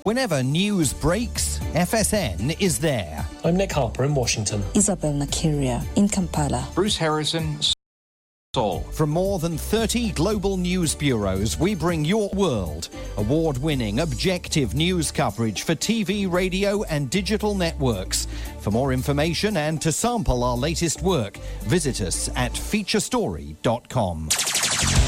Whenever news breaks, FSN is there. I'm Nick Harper in Washington. Isabel Nakiria in Kampala. Bruce Harrison, Seoul. From more than 30 global news bureaus, we bring your world. Award-winning, objective news coverage for TV, radio and digital networks. For more information and to sample our latest work, visit us at featurestory.com.